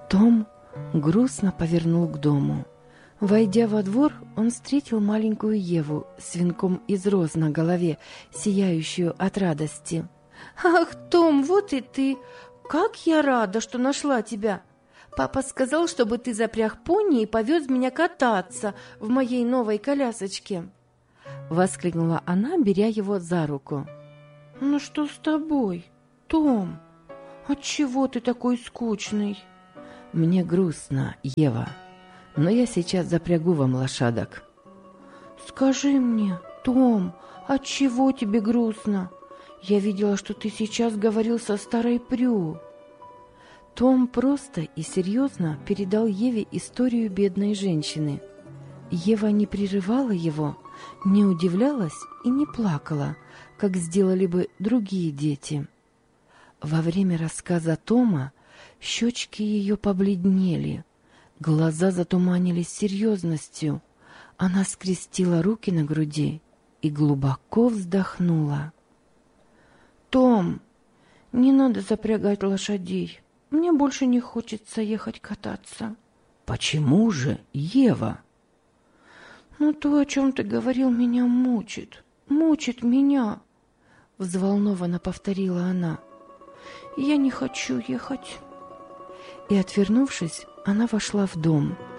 Том грустно повернул к дому. Войдя во двор, он встретил маленькую Еву с венком из роз на голове, сияющую от радости. «Ах, Том, вот и ты! Как я рада, что нашла тебя! Папа сказал, чтобы ты запряг пони и повез меня кататься в моей новой колясочке!» Воскликнула она, беря его за руку. «Ну что с тобой, Том? Отчего ты такой скучный?» «Мне грустно, Ева, но я сейчас запрягу вам лошадок». «Скажи мне, Том, отчего тебе грустно? Я видела, что ты сейчас говорил со старой Прю». Том просто и серьезно передал Еве историю бедной женщины. Ева не прерывала его, не удивлялась и не плакала, как сделали бы другие дети. Во время рассказа Тома щечки ее побледнели, глаза затуманились серьезностью. Она скрестила руки на груди и глубоко вздохнула. «Том, не надо запрягать лошадей. Мне больше не хочется ехать кататься». «Почему же, Ева?» «Ну, то, о чем ты говорил, меня мучит меня», — взволнованно повторила она. «Я не хочу ехать». И, отвернувшись, она вошла в дом.